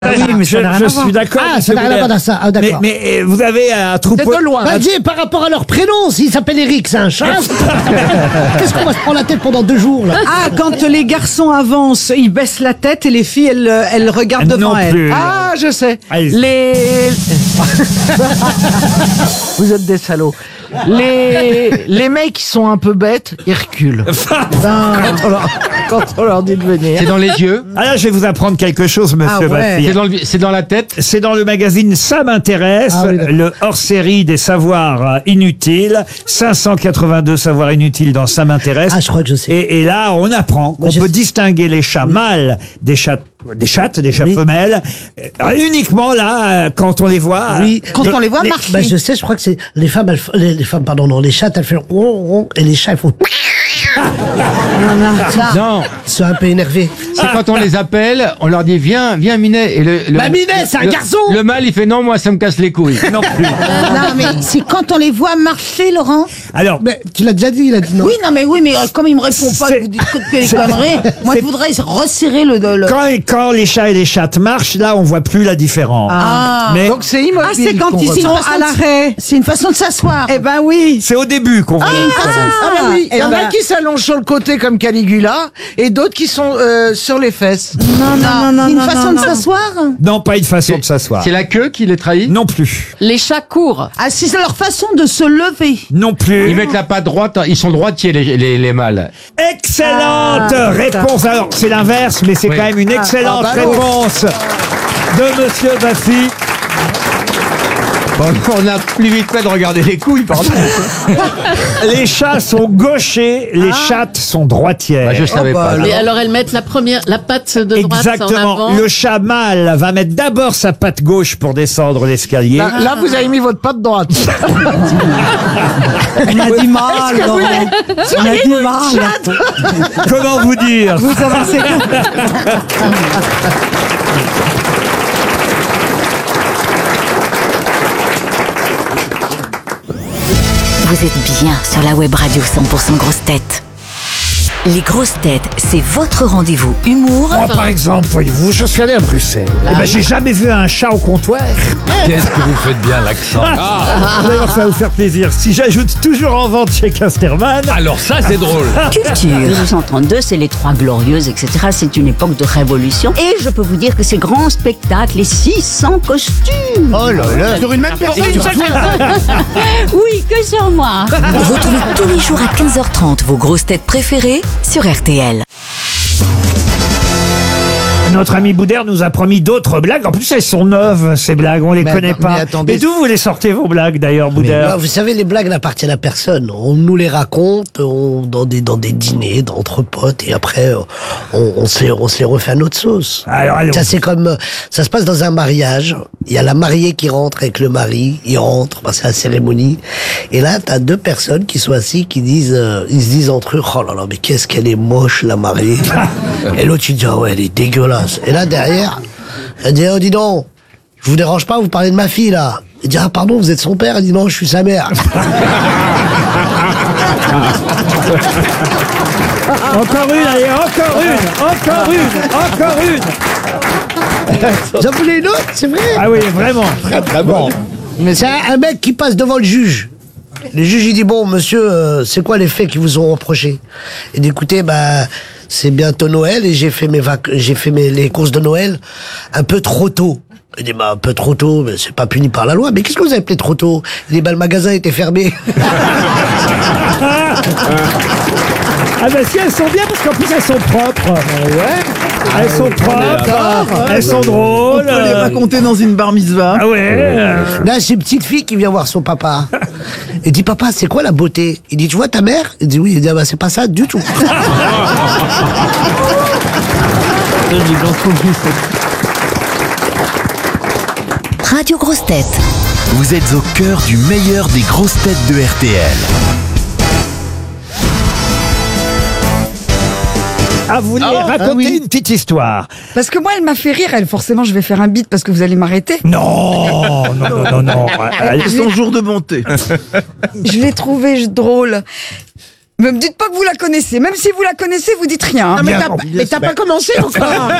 Ah oui, mais ça n'a rien je à voir. suis d'accord. Ah, ça n'a rien à voir avec ça. Ah, d'accord. Mais vous avez un troupeau. C'est de loin. Bah, dis, par rapport à leur prénom, s'il s'appelle Eric, c'est un chat. Qu'est-ce qu'on va se prendre la tête pendant 2 jours, là? Ah, quand les garçons avancent, ils baissent la tête et les filles, elles regardent devant Non elles. plus. Ah, je sais. Allez. Vous êtes des salauds. Les mecs qui sont un peu bêtes, ils reculent. Quand on leur dit de venir. C'est dans les yeux, Ah là, je vais vous apprendre quelque chose, monsieur ouais. Baffy. c'est dans la tête. C'est dans le magazine Ça m'intéresse, Ah oui, d'accord. le hors-série des savoirs inutiles. 582 savoirs inutiles dans Ça m'intéresse. Ah, je crois que je sais. Et là, on apprend qu'on je peut sais. distinguer les chats mâles des chats Oui. femelles, uniquement là, quand on les voit. Oui. Quand on les voit marcher. Bah, je sais, je crois que c'est les femmes, les femmes, pardon, non, les chattes, elles font ron, et les chats, ils font. Non, Ils sont un peu énervés. c'est quand on les appelle, on leur dit viens Minet. Et Bah, Minet, c'est un garçon. Le mâle, il fait non, moi ça me casse les couilles. Non plus. Non, mais c'est quand on les voit marcher, Laurent. Alors, Mais tu l'as déjà dit, il a dit non. Oui, non, mais comme il me répond pas, C'est- que vous dites que des conneries. Moi, je voudrais resserrer le. quand les chats et les chattes marchent, là, on voit plus la différence. Ah. Mais Donc c'est immobile. Ah, c'est quand qu'on ils remarque. sont à l'arrêt. C'est une façon de s'asseoir. Eh ben oui. c'est au début qu'on voit la différence. Ah bah oui, il y en ben- a qui s'allongent sur le côté comme Caligula et d'autres qui sont sur les fesses. Non, c'est une façon de s'asseoir. Non, pas une façon de s'asseoir. C'est la queue qui les trahit. Non plus. Les chats courent. Ah, c'est leur façon de se lever. Non plus. Ils mettent la patte droite, ils sont droitiers les mâles. Excellente réponse. Alors, c'est l'inverse, mais c'est Oui. quand même une excellente bah oui. réponse de monsieur Baffy. Bon, on a plus vite fait de regarder les couilles, pardon. Les chats sont gauchers, les chattes sont droitières. Bah, je savais pas. Et alors elles mettent la patte de droite en Exactement. avant. Le chat mâle va mettre d'abord sa patte gauche pour descendre l'escalier. Là, vous avez mis votre patte droite. On a du mal, Laurent. On a du mal. Comment vous dire Vous avancez. Vous êtes bien sur la web radio 100% grosses têtes. Les grosses têtes, c'est votre rendez-vous humour Moi, par exemple, voyez-vous, je suis allé à Bruxelles. Eh ben, j'ai jamais vu un chat au comptoir. Qu'est-ce que vous faites bien l'accent. D'ailleurs, ça va vous faire plaisir. Si j'ajoute toujours en vente chez Casterman. Alors ça, c'est drôle. culture. 1832, c'est les Trois Glorieuses, etc. C'est une époque de révolution. Et je peux vous dire que ces grands spectacles, les 600 costumes. Oh là là. Sur une même personne. Oui, que sur moi. Retrouvez tous les jours à 15h30 vos grosses têtes préférées sur RTL. Notre ami Boudère nous a promis d'autres blagues. En plus, elles sont neuves, ces blagues. On les Mais connaît attends, pas. mais attendez. Et d'où vous les sortez, vos blagues, d'ailleurs, Boudère? Vous savez, les blagues n'appartiennent à personne. On nous les raconte dans des dîners, entre potes, et après, on se les refait à notre sauce. Alors, allons. Ça, c'est comme, ça se passe dans un mariage. Il y a la mariée qui rentre avec le mari. Ils rentrent, c'est la cérémonie. Et là, t'as 2 personnes qui sont assises, ils se disent entre eux, oh là là, mais qu'est-ce qu'elle est moche, la mariée. Et l'autre, il dit, ah ouais, elle est dégueulasse. Et là, derrière, elle dit, oh, dis donc, je vous dérange pas, vous parlez de ma fille, là. Il dit, ah, pardon, vous êtes son père? Elle dit, non, je suis sa mère. Encore une, allez, encore une. J'en voulais une autre, c'est vrai. Ah oui, vraiment. Très bon. Mais c'est un mec qui passe devant le juge. Le juge, il dit, bon, monsieur, c'est quoi les faits qui vous ont reproché? Il dit, écoutez, bah, c'est bientôt Noël et j'ai fait les courses de Noël un peu trop tôt. Il dit, bah, un peu trop tôt, mais c'est pas puni par la loi. Mais qu'est-ce que vous avez appelé trop tôt? Il dit, bah, le magasin était fermé. Ah ben si, elles sont bien parce qu'en plus elles sont propres. Ouais. Elles sont propres. Elles sont drôles. On peut les raconter dans une bar mitzvah. Ah ouais. Là, c'est une petite fille qui vient voir son papa. Il dit, papa, c'est quoi la beauté? Il dit, tu vois ta mère? Il dit, oui. Il dit, ah bah, c'est pas ça du tout. Radio Grosses Têtes. Vous êtes au cœur du meilleur des grosses têtes de RTL. Ah, vous voulez raconter une petite histoire? Parce que moi, elle m'a fait rire. Elle, forcément, je vais faire un beat parce que vous allez m'arrêter. Non. C'est son jour de bonté. Je l'ai trouvée drôle. Me dites pas que vous la connaissez. Même si vous la connaissez, vous dites rien. Non, mais t'as pas commencé encore.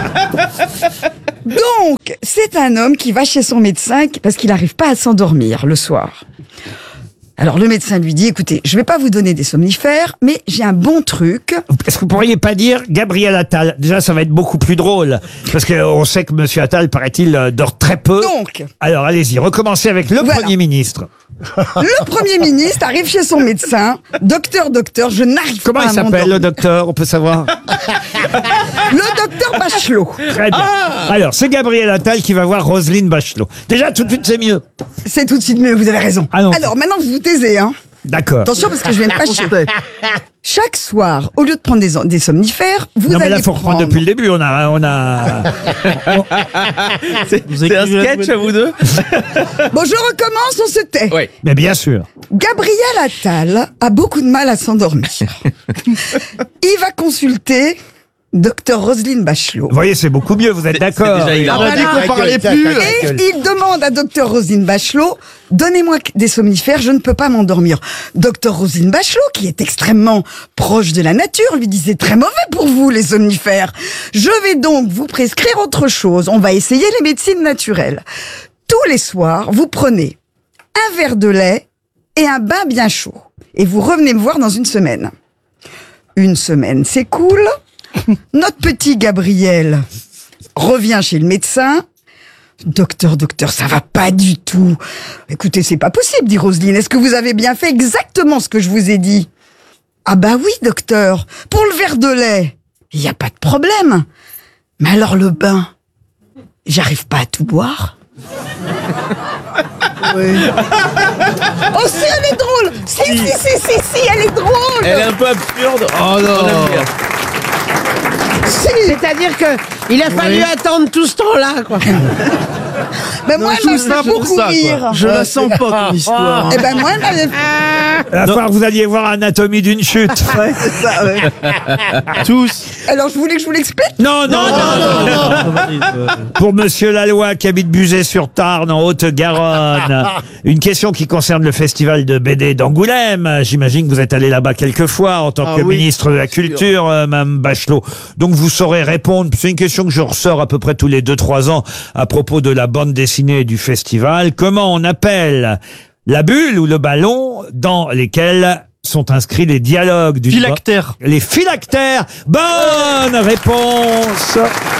Donc, c'est un homme qui va chez son médecin parce qu'il n'arrive pas à s'endormir le soir. Alors le médecin lui dit, écoutez, je vais pas vous donner des somnifères, mais j'ai un bon truc. Est-ce que vous pourriez pas dire Gabriel Attal? Déjà, ça va être beaucoup plus drôle. Parce qu'on sait que Monsieur Attal, paraît-il, dort très peu. Donc. Alors, allez-y, recommencez avec le Premier ministre. Le Premier ministre arrive chez son médecin. Docteur, je n'arrive pas Comment à il s'appelle, le docteur? On peut savoir. Le docteur Bachelot. Très bien. Alors, c'est Gabriel Attal qui va voir Roselyne Bachelot. Déjà, tout de suite, c'est mieux. C'est tout de suite mieux, vous avez raison. Ah non. Alors, maintenant, vous vous taisez, hein. D'accord. Attention, parce que je vais me fâcher. Chaque soir, au lieu de prendre des somnifères, vous Non, mais allez là, faut reprendre depuis le début. On a... C'est un sketch, vous deux? Bon, je recommence, on se tait. Oui. Mais bien sûr. Gabriel Attal a beaucoup de mal à s'endormir. Il va consulter Docteur Roselyne Bachelot. Vous voyez, c'est beaucoup mieux, vous êtes d'accord? déjà hilarant. On a dit qu'on parlait plus. Et il demande à Docteur Roselyne Bachelot, donnez-moi des somnifères, je ne peux pas m'endormir. Docteur Roselyne Bachelot, qui est extrêmement proche de la nature, lui dit, c'est très mauvais pour vous, les somnifères. Je vais donc vous prescrire autre chose. On va essayer les médecines naturelles. Tous les soirs, vous prenez un verre de lait et un bain bien chaud. Et vous revenez me voir dans une semaine. Une semaine s'écoule. Notre petit Gabriel revient chez le médecin. Docteur, ça va pas du tout. Écoutez, c'est pas possible, dit Roselyne. Est-ce que vous avez bien fait exactement ce que je vous ai dit? Ah bah oui, docteur. Pour le verre de lait, il y a pas de problème. Mais alors le bain, j'arrive pas à tout boire. Oui. Oh si, elle est drôle. Si, elle est drôle. Elle est un peu absurde. Oh non. C'est-à-dire que il a fallu attendre tout ce temps-là, quoi. Mais moi, elle m'a fait beaucoup rire. Je la sens pas, ton histoire. Eh ben moi, elle m'avait... La fois que vous alliez voir Anatomie d'une chute. Ouais, c'est ça, ouais. Tous. Alors, je voulais que je vous l'explique. Non. Pour Monsieur Laloy qui habite Buzet-sur-Tarn en Haute-Garonne. Une question qui concerne le festival de BD d'Angoulême. J'imagine que vous êtes allé là-bas quelques fois en tant que ministre de la Culture, Mme Bachelot. Donc vous saurez répondre. C'est une question que je ressors à peu près tous les 2-3 ans à propos de la bande dessinée du festival. Comment on appelle la bulle ou le ballon dans lesquels sont inscrits les dialogues du... Phylactères. Les phylactères. Bonne réponse.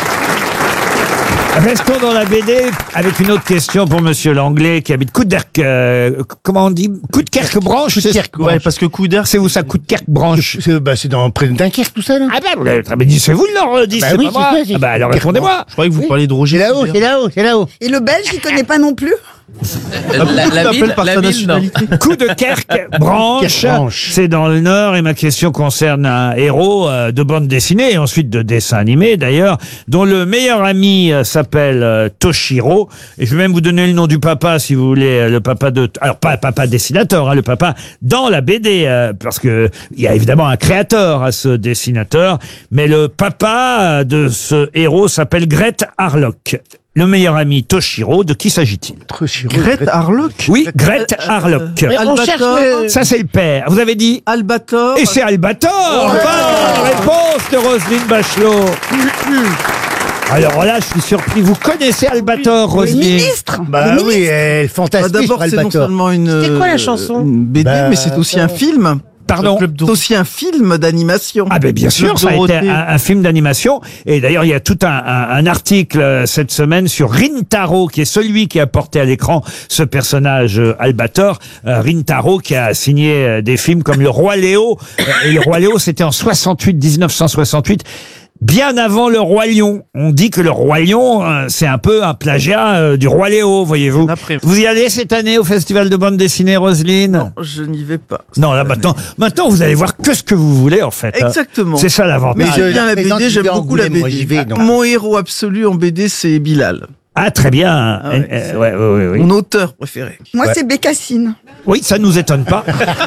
Restons dans la BD avec une autre question pour Monsieur Langlais qui habite Couderc. Comment on dit? Coudekerque-Branche? Ouais, parce que Couderc, c'est où ça? Coudekerque-Branche? C'est dans près de Dunkerque, tout ça, là. Ah ben, c'est vous le nordiste, c'est pas moi. Ah ben, alors répondez-moi. je croyais que vous parliez de Roger. C'est là-haut. Et le Belge, il connaît pas non plus. La ville, par sa nationalité. Coudekerque-Branche. C'est dans le Nord et ma question concerne un héros de bande dessinée et ensuite de dessin animé d'ailleurs, dont le meilleur ami s'appelle Toshiro. Et je vais même vous donner le nom du papa si vous voulez, le papa de... Alors pas papa dessinateur, hein, le papa dans la BD, parce que il y a évidemment un créateur à ce dessinateur, mais le papa de ce héros s'appelle Grete Harlock. Le meilleur ami Toshiro, de qui s'agit-il? Grete Harlock? Oui, Grete Harlock. Ça, c'est le père. Vous avez dit Albator. Et c'est Albator. Bonne réponse de Roselyne Bachelot. Alors là, je suis surpris. Vous connaissez Albator, Roselyne? Ministre. Bah oui, elle est fantastique. D'abord, c'est non Albator. seulement une... C'était quoi la chanson? Une BD, mais c'est aussi un film. Pardon? C'est aussi un film d'animation. Ah ben bien sûr, ça a été un film d'animation. Et d'ailleurs, il y a tout un article cette semaine sur Rintaro, qui est celui qui a porté à l'écran ce personnage Albator. Rintaro qui a signé des films comme Le Roi Léo. Et Le Roi Léo, c'était en 1968. Bien avant Le Roi Lion. On dit que Le Roi Lion, c'est un peu un plagiat du Roi Léo, voyez-vous. Vous y allez cette année au Festival de bande dessinée, Roselyne? Non, je n'y vais pas. Non, là maintenant vous allez voir que ce que vous voulez en fait. Exactement. C'est ça l'avantage. Mais j'aime bien la BD, j'aime beaucoup la BD. Mon héros absolu en BD, c'est Bilal. Ah très bien. Oui. Mon auteur préféré. Moi, c'est Bécassine. Oui, ça nous étonne pas.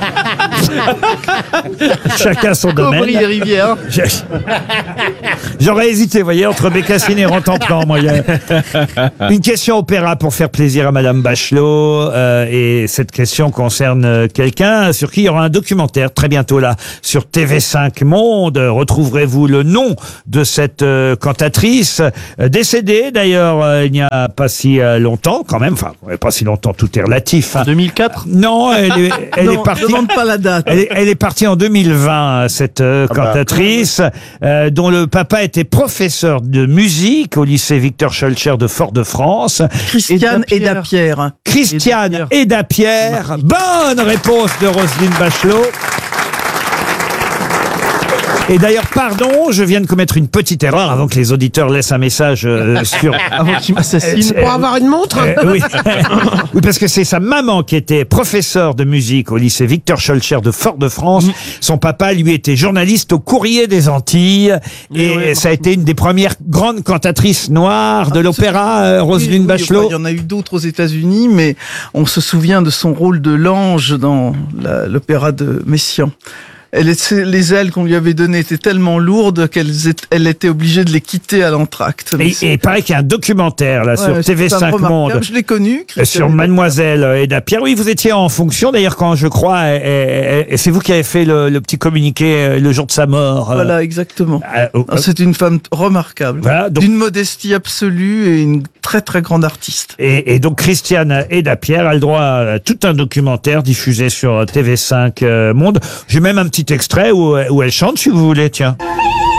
Chacun son domaine. Aubry des Rivières. J'aurais hésité, vous voyez, entre Bécassine et Rantanplan, moi. Une question opéra pour faire plaisir à Madame Bachelot. Et cette question concerne quelqu'un sur qui il y aura un documentaire très bientôt là sur TV5 Monde. Retrouverez-vous le nom de cette cantatrice décédée d'ailleurs il n'y a pas si longtemps quand même. Enfin, pas si longtemps, tout est relatif. En 2004. Non, elle est partie. Demande pas la date. Elle est partie en 2020, cette cantatrice, dont le papa était professeur de musique au lycée Victor Schœlcher de Fort-de-France. Christiane Edapierre. Christiane Edapierre. Bonne réponse de Roselyne Bachelot. Et d'ailleurs, pardon, je viens de commettre une petite erreur avant que les auditeurs laissent un message sur... Avant qu'il m'assassine. Pour avoir une montre oui. Oui, parce que c'est sa maman qui était professeure de musique au lycée Victor Schœlcher de Fort-de-France. Son papa, lui, était journaliste au Courrier des Antilles. Et ça a été une des premières grandes cantatrices noires de l'opéra, Roselyne Bachelot. Il y en a eu d'autres aux États-Unis, mais on se souvient de son rôle de l'ange dans l'opéra de Messiaen. Les ailes qu'on lui avait données étaient tellement lourdes qu'elle était obligée de les quitter à l'entracte. Et il paraît qu'il y a un documentaire là sur TV5 Monde. Je l'ai connu. Sur Mademoiselle Edapierre. Oui, vous étiez en fonction d'ailleurs quand je crois. Et c'est vous qui avez fait le petit communiqué le jour de sa mort. Voilà, exactement. C'est une femme remarquable, voilà, d'une modestie absolue et une très très grande artiste. Et donc Christiane Edapierre a le droit à tout un documentaire diffusé sur TV5 Monde. J'ai même un petit extrait où elle chante, si vous voulez, tiens.